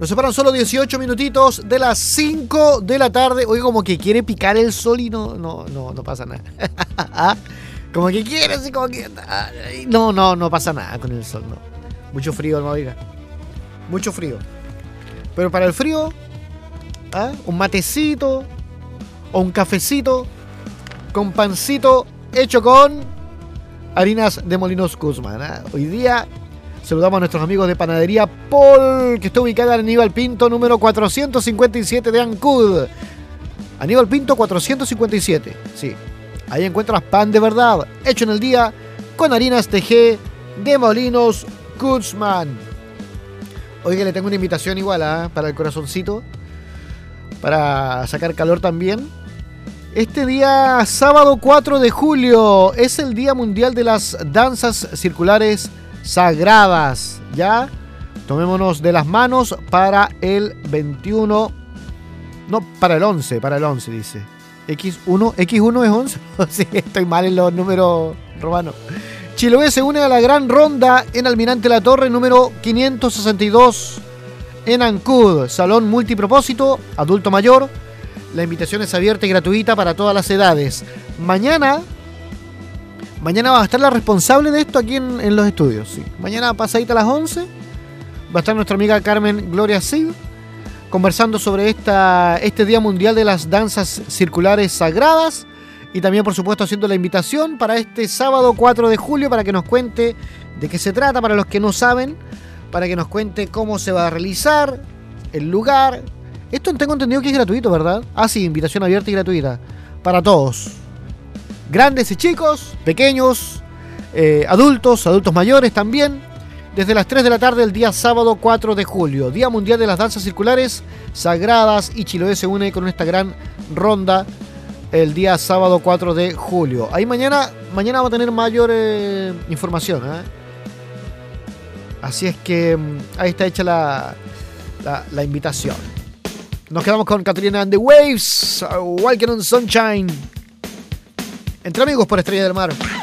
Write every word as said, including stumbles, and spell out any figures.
Nos separan solo dieciocho minutitos de las cinco de la tarde. Oye, como que quiere picar el sol y no, no, no, no pasa nada. Como que quiere, así como que... No, no, no pasa nada con el sol, no. Mucho frío, no, oiga. Mucho frío. Pero para el frío, ¿ah? Un matecito o un cafecito con pancito hecho con harinas de Molinos Guzmán, ¿eh? Hoy día saludamos a nuestros amigos de Panadería Paul, que está ubicada en Aníbal Pinto, número cuatrocientos cincuenta y siete de Ancud. Aníbal Pinto cuatrocientos cincuenta y siete, sí. Ahí encuentras pan de verdad, hecho en el día, con harinas T G de Molinos Guzmán. Oiga, le tengo una invitación igual, ¿eh? Para el corazoncito, para sacar calor también. Este día, sábado cuatro de julio, es el Día Mundial de las Danzas Circulares Sagradas, ¿ya? Tomémonos de las manos para el veintiuno, no, para el once, para el once dice. X uno, X uno es once, sí, estoy mal en los números romanos. Chiloé se une a la gran ronda en Almirante La Torre, número quinientos sesenta y dos, en Ancud, salón multipropósito, adulto mayor. La invitación es abierta y gratuita para todas las edades. Mañana, mañana va a estar la responsable de esto aquí en, en los estudios. Sí. Mañana pasadita a las once va a estar nuestra amiga Carmen Gloria Cid conversando sobre esta, este Día Mundial de las Danzas Circulares Sagradas y también, por supuesto, haciendo la invitación para este sábado cuatro de julio para que nos cuente de qué se trata, para los que no saben, para que nos cuente cómo se va a realizar, el lugar. Esto tengo entendido que es gratuito, ¿verdad? Ah, sí, invitación abierta y gratuita para todos. Grandes y chicos, pequeños, eh, adultos, adultos mayores también. Desde las tres de la tarde del día sábado cuatro de julio. Día Mundial de las Danzas Circulares Sagradas, y Chiloé se une con esta gran ronda el día sábado cuatro de julio. Ahí mañana, mañana va a tener mayor eh, información, ¿eh? Así es que ahí está hecha la, la, la invitación. Nos quedamos con Katrina and the Waves, Walking on Sunshine. Entre amigos por Estrella del Mar.